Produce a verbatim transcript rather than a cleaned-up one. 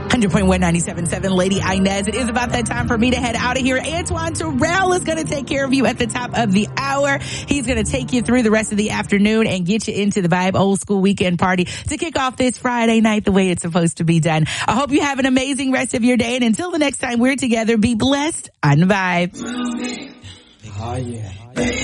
hundred point one, ninety-seven point seven, Lady Inez. It is about that time for me to head out of here. Antoine Terrell is going to take care of you at the top of the hour. He's going to take you through the rest of the afternoon and get you into the Vibe Old School Weekend Party to kick off this Friday night the way it's supposed to be done. I hope you have an amazing rest of your day. And until the next time we're together, be blessed on Vibe. Oh, yeah.